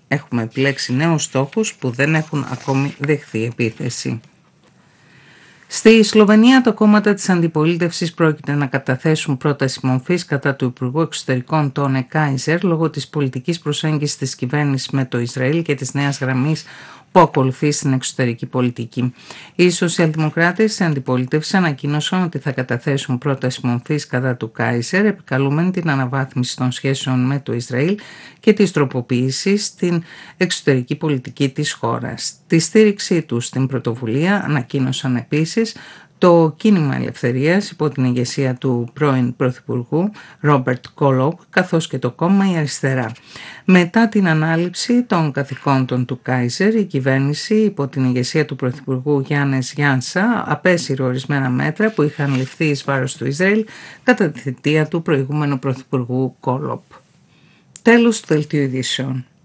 Έχουμε επιλέξει νέους στόχους που δεν έχουν ακόμη δεχθεί επίθεση. Στη Σλοβενία, τα κόμματα της αντιπολίτευσης πρόκειται να καταθέσουν πρόταση μορφής κατά του Υπουργού Εξωτερικών Τόνε Κάιζερ λόγω της πολιτικής προσέγγισης της κυβέρνησης με το Ισραήλ και της νέας γραμμής που ακολουθεί στην εξωτερική πολιτική. Οι σοσιαλδημοκράτες της αντιπολίτευσης ανακοίνωσαν ότι θα καταθέσουν πρόταση μορφής κατά του Κάιζερ, επικαλούμενη την αναβάθμιση των σχέσεων με το Ισραήλ και της τροποποίησης στην εξωτερική πολιτική της χώρας. Τη στήριξή τους στην πρωτοβουλία ανακοίνωσαν επίσης το Κίνημα Ελευθερίας υπό την ηγεσία του πρώην Πρωθυπουργού Ρόμπερτ Κόλοκ, καθώς και το κόμμα Η Αριστερά. Μετά την ανάληψη των καθηκόντων του Κάιζερ, η κυβέρνηση υπό την ηγεσία του Πρωθυπουργού Γιάννες Γιάνσα απέσυρε ορισμένα μέτρα που είχαν ληφθεί εις βάρος του Ισραήλ κατά τη θητεία του προηγούμενου Πρωθυπουργού Κόλοκ. Τέλος του δελτίου ειδήσεων.